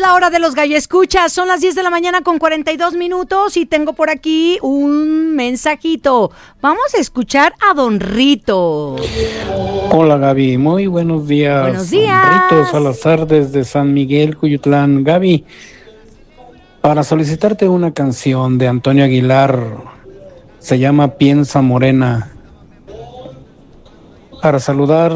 la hora de los galloescuchas. Son las 10 de la mañana con 42 minutos y tengo por aquí un mensajito. Vamos a escuchar a Don Rito. Hola Gaby, muy buenos días. Buenos días. Rito Salazar desde San Miguel, Cuyutlán. Gaby, para solicitarte una canción de Antonio Aguilar, se llama Piensa Morena. Para saludar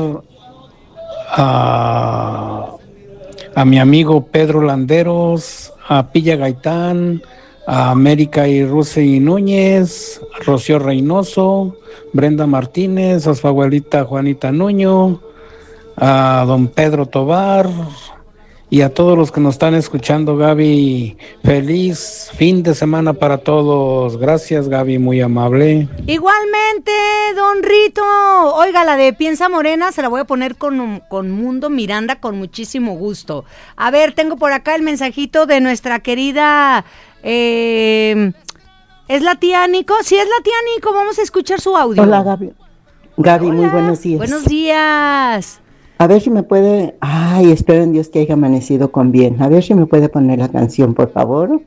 a mi amigo Pedro Landeros, a Pilla Gaitán, a América y Rusy Núñez, a Rocío Reynoso, Brenda Martínez, a su abuelita Juanita Nuño, a don Pedro Tobar y a todos los que nos están escuchando. Gaby, feliz fin de semana para todos. Gracias, Gaby, muy amable. Igualmente, Don Rito. Oiga, la de Piensa Morena se la voy a poner con Mundo Miranda con muchísimo gusto. A ver, tengo por acá el mensajito de nuestra querida... ¿es la tía Nico? Sí, es la tía Nico. Vamos a escuchar su audio. Hola, Gaby. Gaby, Hola. Muy buenos días. Buenos días. A ver si me puede... Ay, espero en Dios que haya amanecido con bien. A ver si me puede poner la canción, por favor.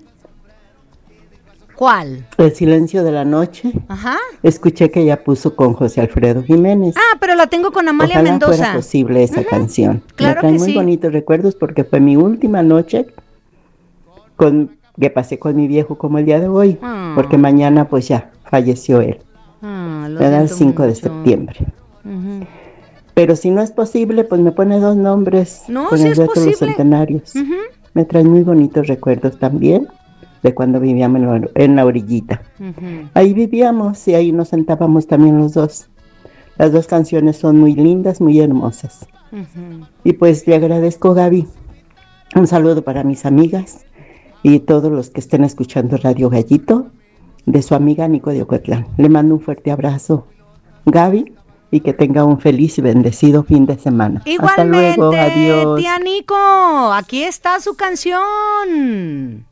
¿Cuál? El silencio de la noche. Ajá. Escuché que ella puso con José Alfredo Jiménez. Ah, pero la tengo con Amalia Ojalá Mendoza. fuera posible esa canción. Claro me trae que muy sí. bonitos recuerdos porque fue mi última noche que pasé con mi viejo como el día de hoy. Porque mañana pues ya falleció él. Era el 5 de septiembre. Uh-huh. Pero si no es posible, pues me pone dos nombres con sí el es resto de los posible. centenarios. Uh-huh. Me traen muy bonitos recuerdos también de cuando vivíamos en la orillita. Uh-huh. Ahí vivíamos y ahí nos sentábamos también los dos. Las dos canciones son muy lindas, muy hermosas. Uh-huh. Y pues le agradezco, Gaby. Un saludo para mis amigas y todos los que estén escuchando Radio Gallito, de su amiga Nico de Ocotlán. Le mando un fuerte abrazo, Gaby, y que tenga un feliz y bendecido fin de semana. Igualmente, hasta luego, adiós. tía Nico, aquí está su canción.